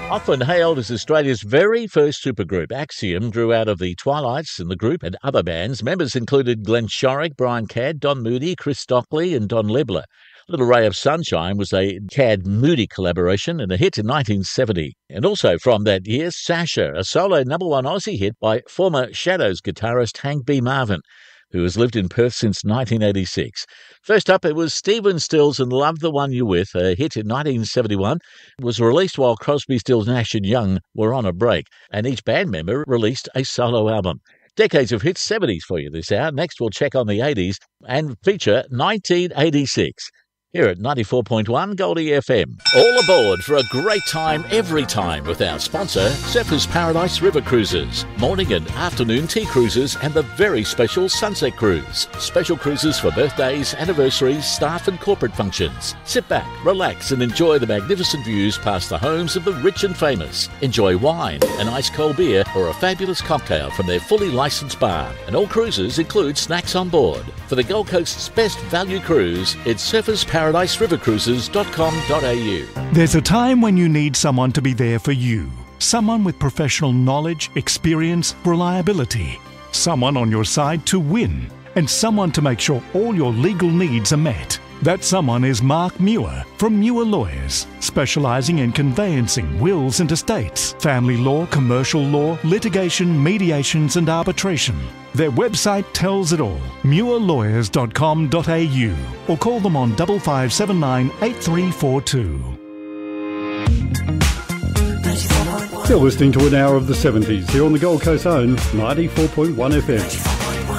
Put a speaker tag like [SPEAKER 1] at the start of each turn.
[SPEAKER 1] Often hailed as Australia's very first supergroup, Axiom grew out of the Twilights in the group and other bands. Members included Glenn Shorrock, Brian Cadd, Don Moody, Chris Stockley and Don Lebler. Little Ray of Sunshine was a Cadd-Moody collaboration and a hit in 1970. And also from that year, Sasha, a solo #1 Aussie hit by former Shadows guitarist Hank B. Marvin, who has lived in Perth since 1986. First up, it was Stephen Stills and Love the One You're With, a hit in 1971. It was released while Crosby, Stills, Nash and Young were on a break, and each band member released a solo album. Decades of hits, 70s for you this hour. Next, we'll check on the 80s and feature 1986. Here at 94.1 Goldie FM. All aboard for a great time every time with our sponsor, Surfers Paradise River Cruises. Morning and afternoon tea cruises and the very special Sunset Cruise. Special cruises for birthdays, anniversaries, staff and corporate functions. Sit back, relax and enjoy the magnificent views past the homes of the rich and famous. Enjoy wine, an ice cold beer or a fabulous cocktail from their fully licensed bar. And all cruises include snacks on board. For the Gold Coast's best value cruise, it's surfersparadigerivercruises.com.au.
[SPEAKER 2] There's a time when you need someone to be there for you. Someone with professional knowledge, experience, reliability. Someone on your side to win. And someone to make sure all your legal needs are met. That someone is Mark Muir from Muir Lawyers, specialising in conveyancing, wills and estates, family law, commercial law, litigation, mediations and arbitration. Their website tells it all, muirlawyers.com.au, or call them on 5579 8342.
[SPEAKER 3] You're listening to an hour of the 70s here on the Gold Coast own 94.1 FM.